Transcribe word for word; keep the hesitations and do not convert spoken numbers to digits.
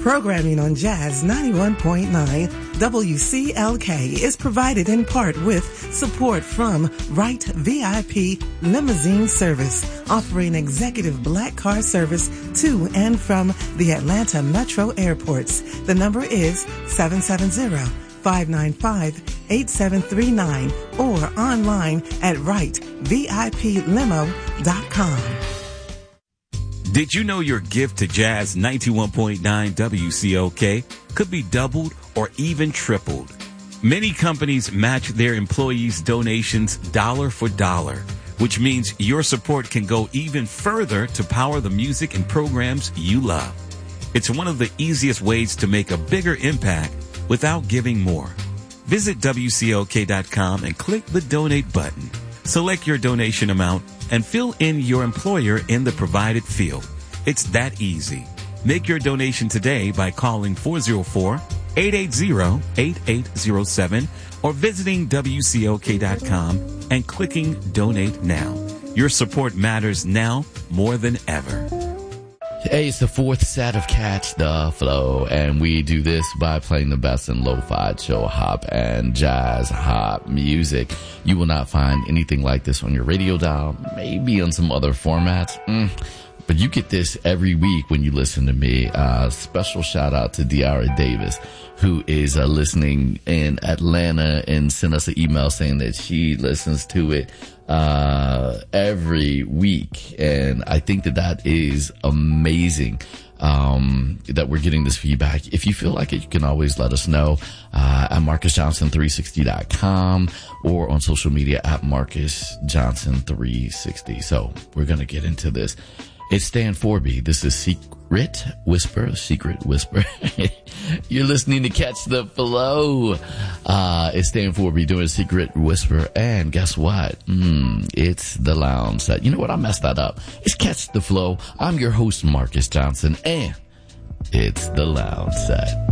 Programming on Jazz ninety-one point nine W C L K is provided in part with support from Wright V I P Limousine Service, offering executive black car service to and from the Atlanta Metro airports. The number is seven seven zero, five nine five, eight seven three nine or online at wright v i p limo dot com. Did you know your gift to Jazz ninety-one point nine W C L K could be doubled or even tripled? Many companies match their employees' donations dollar for dollar, which means your support can go even further to power the music and programs you love. It's one of the easiest ways to make a bigger impact without giving more. Visit W C L K dot com and click the donate button. Select your donation amount and fill in your employer in the provided field. It's that easy. Make your donation today by calling four oh four, eight eight zero, eight eight zero seven or visiting W C L K dot com and clicking Donate Now. Your support matters now more than ever. Hey, it's the fourth set of Catch the Flow, and we do this by playing the best in lo-fi, chill hop, and jazz hop music. You will not find anything like this on your radio dial, maybe on some other formats, mm, but you get this every week when you listen to me. Uh, special shout out to De'Ara Davis, who is uh, listening in Atlanta and sent us an email saying that she listens to it uh every week, and I think that that is amazing um that we're getting this feedback. If you feel like it, you can always let us know uh at marcus johnson three sixty dot com or on social media at marcus johnson three sixty. So we're gonna get into this. It's Stan Forby. This is Secret Whisper, Secret Whisper. You're listening to Catch the Flow. Uh, it's Stan Forby doing Secret Whisper. And guess what? Mm, it's the lounge set. You know what? I messed that up. It's Catch the Flow. I'm your host, Marcus Johnson, and it's the lounge set.